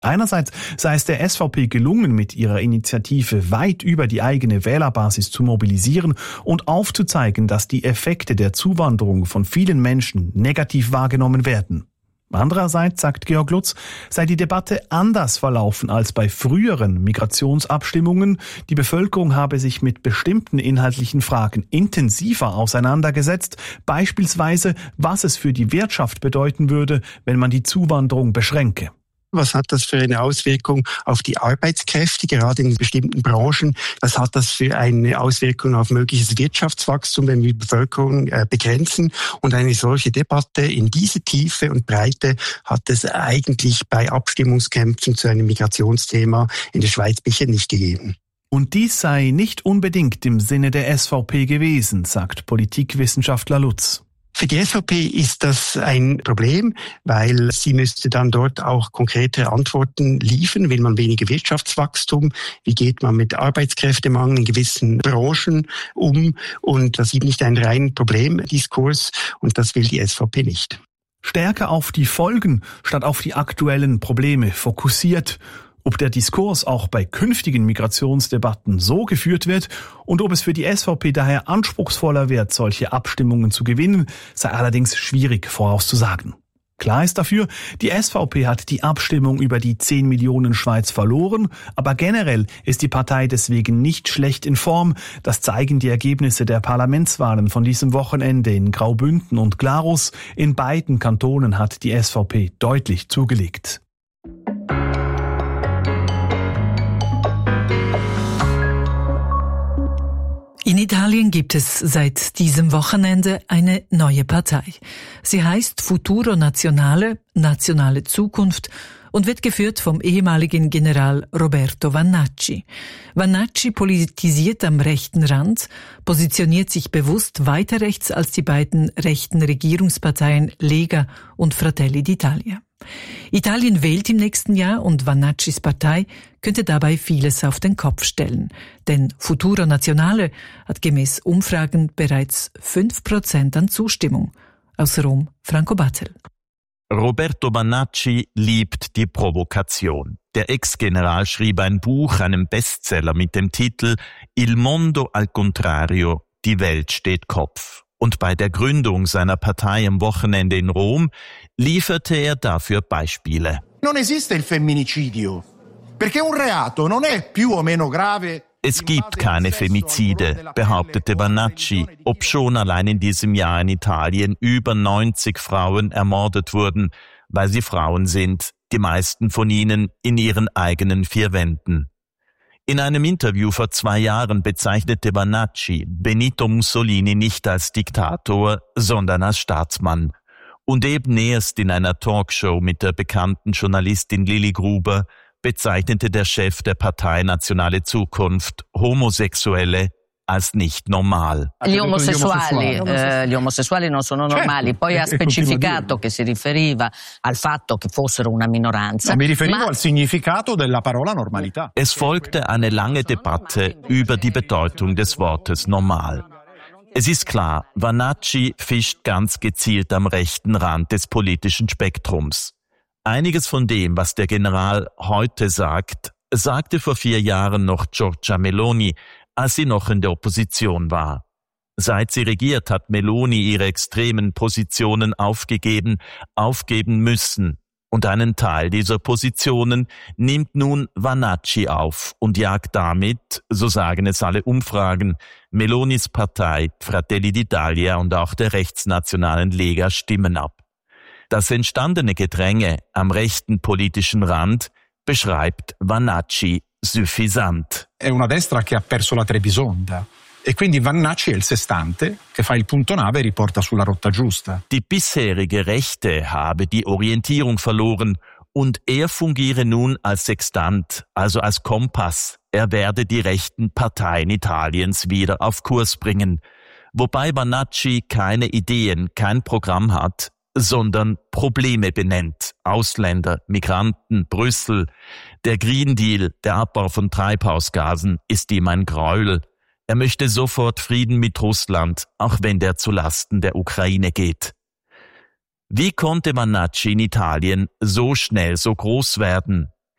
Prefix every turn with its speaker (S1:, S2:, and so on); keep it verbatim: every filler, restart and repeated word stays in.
S1: Einerseits sei es der S V P gelungen, mit ihrer Initiative weit über die eigene Wählerbasis zu mobilisieren und aufzuzeigen, dass die Effekte der Zuwanderung von vielen Menschen negativ wahrgenommen werden. Andererseits, sagt Georg Lutz, sei die Debatte anders verlaufen als bei früheren Migrationsabstimmungen. Die Bevölkerung habe sich mit bestimmten inhaltlichen Fragen intensiver auseinandergesetzt, beispielsweise, was es für die Wirtschaft bedeuten würde, wenn man die Zuwanderung beschränke.
S2: Was hat das für eine Auswirkung auf die Arbeitskräfte, gerade in bestimmten Branchen? Was hat das für eine Auswirkung auf mögliches Wirtschaftswachstum, wenn wir die Bevölkerung äh, begrenzen? Und eine solche Debatte in diese Tiefe und Breite hat es eigentlich bei Abstimmungskämpfen zu einem Migrationsthema in der Schweiz bisher nicht gegeben.
S1: Und dies sei nicht unbedingt im Sinne der S V P gewesen, sagt Politikwissenschaftler Lutz.
S2: Für die S V P ist das ein Problem, weil sie müsste dann dort auch konkrete Antworten liefern. Will man weniger Wirtschaftswachstum? Wie geht man mit Arbeitskräftemangel in gewissen Branchen um? Und das ist nicht ein reiner Problemdiskurs und das will die S V P nicht.
S1: Stärker auf die Folgen statt auf die aktuellen Probleme fokussiert. Ob der Diskurs auch bei künftigen Migrationsdebatten so geführt wird und ob es für die S V P daher anspruchsvoller wird, solche Abstimmungen zu gewinnen, sei allerdings schwierig vorauszusagen. Klar ist dafür, die S V P hat die Abstimmung über die zehn Millionen Schweiz verloren, aber generell ist die Partei deswegen nicht schlecht in Form. Das zeigen die Ergebnisse der Parlamentswahlen von diesem Wochenende in Graubünden und Glarus. In beiden Kantonen hat die S V P deutlich zugelegt.
S3: In Italien gibt es seit diesem Wochenende eine neue Partei. Sie heißt Futuro Nazionale, Nationale Zukunft und wird geführt vom ehemaligen General Roberto Vannacci. Vannacci politisiert am rechten Rand, positioniert sich bewusst weiter rechts als die beiden rechten Regierungsparteien Lega und Fratelli d'Italia. Italien wählt im nächsten Jahr und Vannaccis Partei könnte dabei vieles auf den Kopf stellen. Denn Futuro Nazionale hat gemäß Umfragen bereits fünf Prozent an Zustimmung. Aus Rom, Franco Battel.
S4: Roberto Vannacci liebt die Provokation. Der Ex-General schrieb ein Buch, einen Bestseller mit dem Titel Il mondo al contrario, die Welt steht Kopf. Und bei der Gründung seiner Partei am Wochenende in Rom lieferte er dafür Beispiele.
S5: Non esiste il femminicidio, perché un reato non è più o meno grave.
S4: Es gibt keine Femizide, behauptete Vannacci, obschon allein in diesem Jahr in Italien über neunzig Frauen ermordet wurden, weil sie Frauen sind, die meisten von ihnen in ihren eigenen vier Wänden. In einem Interview vor zwei Jahren bezeichnete Vannacci Benito Mussolini nicht als Diktator, sondern als Staatsmann. Und eben erst in einer Talkshow mit der bekannten Journalistin Lili Gruber bezeichnete der Chef der Partei Nationale Zukunft Homosexuelle als nicht normal.
S6: Gli omosessuali, eh, gli omosessuali non sono normali. Poi ha specificato che si riferiva al fatto che fossero una minoranza.
S7: Mi riferivo al significato della parola normalità.
S4: Es folgte eine lange Debatte über die Bedeutung des Wortes normal. Es ist klar, Vannacci fischt ganz gezielt am rechten Rand des politischen Spektrums. Einiges von dem, was der General heute sagt, sagte vor vier Jahren noch Giorgia Meloni, als sie noch in der Opposition war. Seit sie regiert, hat Meloni ihre extremen Positionen aufgegeben, aufgeben müssen. Und einen Teil dieser Positionen nimmt nun Vannacci auf und jagt damit, so sagen es alle Umfragen, Melonis Partei Fratelli d'Italia und auch der rechtsnationalen Lega Stimmen ab. Das entstandene Gedränge am rechten politischen Rand beschreibt Vannacci suffisant.
S7: È una destra che ha perso la Trebisonda. E quindi Vannacci è il sestante che fa il punto nave e riporta sulla rotta giusta.
S4: Die bisherige Rechte habe die Orientierung verloren und er fungiere nun als Sextant, also als Kompass. Er werde die rechten Parteien Italiens wieder auf Kurs bringen. Wobei Vannacci keine Ideen, kein Programm hat, sondern Probleme benennt. Ausländer, Migranten, Brüssel. Der Green Deal, der Abbau von Treibhausgasen, ist ihm ein Gräuel. Er möchte sofort Frieden mit Russland, auch wenn der zulasten der Ukraine geht. Wie konnte Vannacci in Italien so schnell so groß werden?